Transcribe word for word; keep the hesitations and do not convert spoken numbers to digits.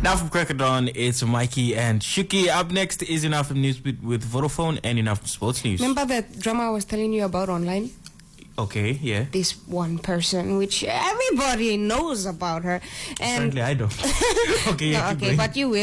Now from Crackerdawn, it's Mikey and Shuki. Up next is Enough from News with, with Vodafone and Enough from Sports News. Remember that drama I was telling you about online? Okay, yeah. This one person, which everybody knows about her. And Apparently I don't. Okay, yeah, no, keep okay, going. but you will.